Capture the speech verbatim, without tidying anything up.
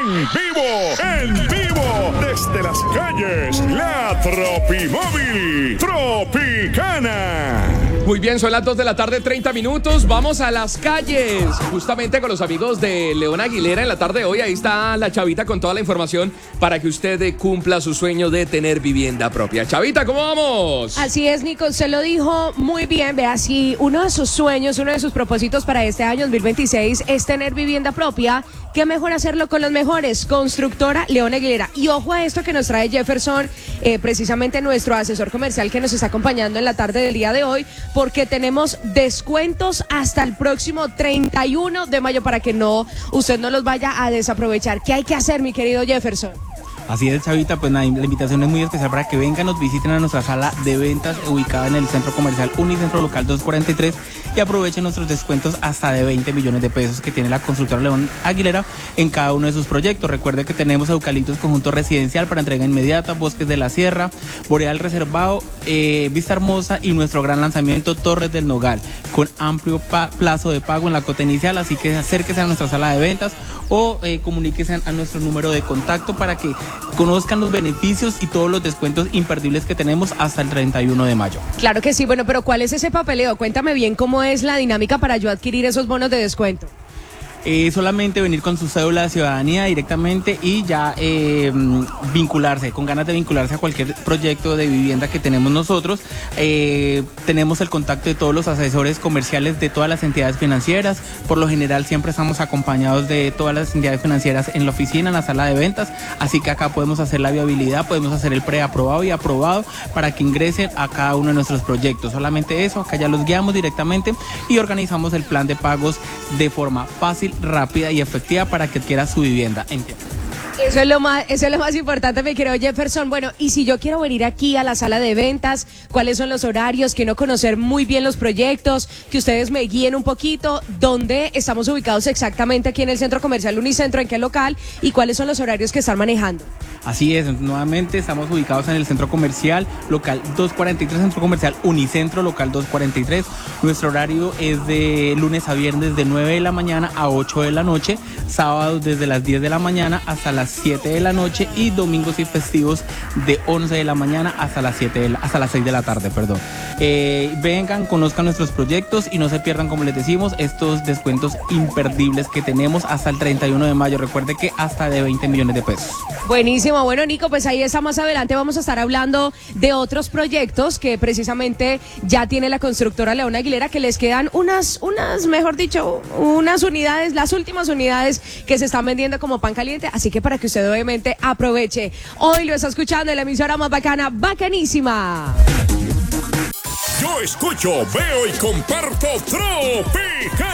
En vivo, en vivo, desde las calles, la Tropimóvil Tropicana. Muy bien, son las dos de la tarde, treinta minutos. Vamos a las calles, justamente con los amigos de León Aguilera en la tarde de hoy. Ahí está la Chavita con toda la información para que usted cumpla su sueño de tener vivienda propia. Chavita, ¿cómo vamos? Así es, Nico, se lo dijo muy bien. Vea, si uno de sus sueños, uno de sus propósitos para este año dos mil veintiséis es tener vivienda propia, qué mejor hacerlo con los mejores. Constructora León Aguilera. Y ojo a esto que nos trae Jefferson, eh, precisamente nuestro asesor comercial que nos está acompañando en la tarde del día de hoy, porque tenemos descuentos hasta el próximo treinta y uno de mayo para que no usted no los vaya a desaprovechar. ¿Qué hay que hacer, mi querido Jefferson? Así es, Chavita, pues la, la invitación es muy especial para que vengan, nos visiten a nuestra sala de ventas ubicada en el Centro Comercial Unicentro Local doscientos cuarenta y tres y aprovechen nuestros descuentos hasta de veinte millones de pesos que tiene la constructora León Aguilera en cada uno de sus proyectos. Recuerde que tenemos Eucaliptos Conjunto Residencial para entrega inmediata, Bosques de la Sierra, Boreal Reservado, eh, Vista Hermosa y nuestro gran lanzamiento Torres del Nogal, con amplio pa- plazo de pago en la cuota inicial, así que acérquese a nuestra sala de ventas o eh, comuníquese a nuestro número de contacto para que conozcan los beneficios y todos los descuentos imperdibles que tenemos hasta el treinta y uno de mayo. Claro que sí, bueno, pero ¿cuál es ese papeleo? Cuéntame bien cómo es la dinámica para yo adquirir esos bonos de descuento. Eh, solamente venir con su cédula de ciudadanía directamente y ya eh, vincularse, con ganas de vincularse a cualquier proyecto de vivienda que tenemos nosotros. Eh, tenemos el contacto de todos los asesores comerciales de todas las entidades financieras. Por lo general siempre estamos acompañados de todas las entidades financieras en la oficina, en la sala de ventas, así que acá podemos hacer la viabilidad, podemos hacer el preaprobado y aprobado para que ingresen a cada uno de nuestros proyectos. Solamente eso, acá ya los guiamos directamente y organizamos el plan de pagos de forma fácil, rápida y efectiva para que adquiera su vivienda en tiempo. Eso es lo más, eso es lo más importante, me quiero Jefferson. Bueno, y si yo quiero venir aquí a la sala de ventas, ¿cuáles son los horarios? Quiero conocer muy bien los proyectos, que ustedes me guíen un poquito, dónde estamos ubicados exactamente aquí en el Centro Comercial Unicentro, en qué local y cuáles son los horarios que están manejando. Así es, nuevamente estamos ubicados en el Centro Comercial Local doscientos cuarenta y tres, Centro Comercial Unicentro Local doscientos cuarenta y tres. Nuestro horario es de lunes a viernes de nueve de la mañana a ocho de la noche, sábados desde las diez de la mañana hasta las siete de la noche y domingos y festivos de once de la mañana hasta las siete de la, hasta las seis de la tarde, perdón. Eh, vengan, conozcan nuestros proyectos y no se pierdan, como les decimos, estos descuentos imperdibles que tenemos hasta el treinta y uno de mayo. Recuerde que hasta de veinte millones de pesos. Buenísimo, bueno, Nico, pues ahí está, más adelante vamos a estar hablando de otros proyectos que precisamente ya tiene la constructora León Aguilera, que les quedan unas, unas, mejor dicho, unas unidades, las últimas unidades que se están vendiendo como pan caliente, así que para que usted obviamente aproveche. Hoy lo está escuchando en la emisora más bacana, bacanísima. Yo escucho, veo y comparto Tropicana.